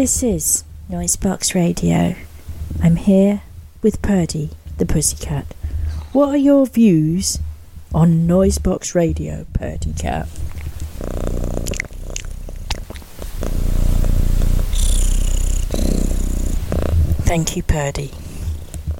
This is Noisebox Radio. I'm here with Purdy, the pussycat. What are your views on Noisebox Radio, Purdy cat? Thank you, Purdy.